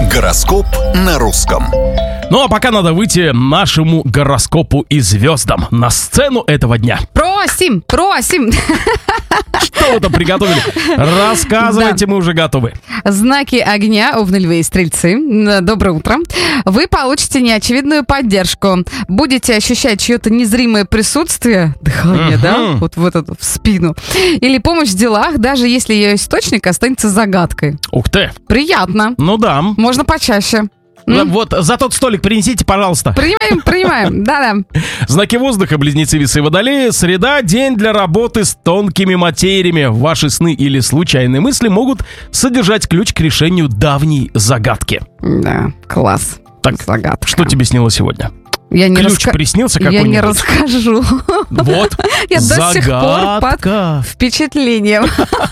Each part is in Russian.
Гороскоп на русском. Ну а пока надо выйти нашему гороскопу и звездам на сцену этого дня. Просим! Что вы там приготовили? Рассказывайте, мы уже готовы. Знаки огня, Овны, Львы и Стрельцы. Доброе утро. Вы получите неочевидную поддержку. Будете ощущать чье-то незримое присутствие, дыхание, да, вот в спину. Или помощь в делах, даже если ее источник останется загадкой. Ух ты. Приятно. Ну да. Можно почаще. Вот за тот столик принесите, пожалуйста. Принимаем, да-да. Знаки воздуха, Близнецы, Весы и Водолеи. Среда — день для работы с тонкими материями. Ваши сны или случайные мысли могут содержать ключ к решению давней загадки. Да, класс. Так, загадка. Что тебе снилось сегодня? Ключ приснился какой-нибудь? Я не расскажу. Вот, я до сих пор под впечатлением.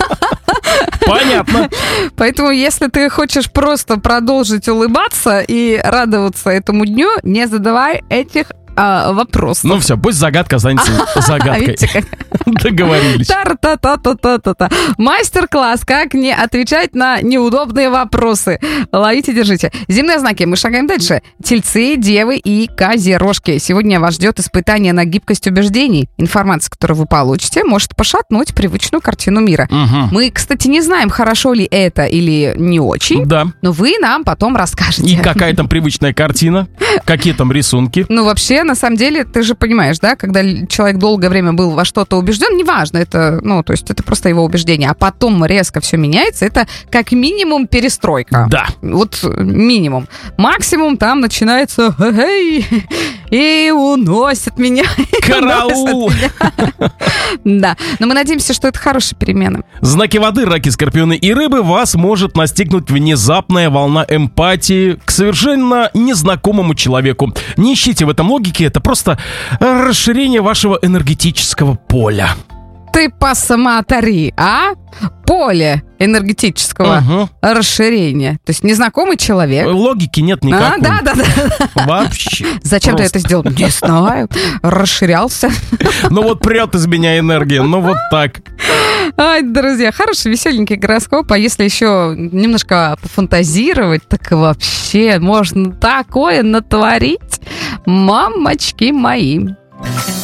Понятно. Поэтому, если ты хочешь просто продолжить улыбаться и радоваться этому дню, не задавай этих вопросов. Ну все, пусть загадка останется загадкой. Договорились. Та-та-та-та-та-та. Мастер-класс, как не отвечать на неудобные вопросы. Ловите, держите. Земные знаки. Мы шагаем дальше. Тельцы, Девы и Козерожки. Сегодня вас ждет испытание на гибкость убеждений. Информация, которую вы получите, может пошатнуть привычную картину мира. Мы, кстати, не знаем, хорошо ли это или не очень. Да. Но вы нам потом расскажете. И какая там привычная картина? Какие там рисунки? Ну, вообще, на самом деле, ты же понимаешь, да, когда человек долгое время был во что-то убежден, неважно, это, то есть это просто его убеждение, а потом резко все меняется, это как минимум перестройка. Да. Вот минимум. Максимум там начинается и уносит меня. Караул! Да, но мы надеемся, что это хорошие перемены. Знаки воды, Раки, Скорпионы и Рыбы. Вас может настигнуть внезапная волна эмпатии к совершенно незнакомому человеку. Не ищите в этом логики, это просто расширение вашего энергетического поля. Ты посмотри, поле энергетического расширения. То есть незнакомый человек. Логики нет никакой. Да. Вообще. Зачем ты это сделал? Не знаю. Расширялся. Ну вот прет из меня энергия. Ну вот так. Ай, друзья, хороший, веселенький гороскоп. А если еще немножко пофантазировать, так вообще можно такое натворить. Мамочки мои.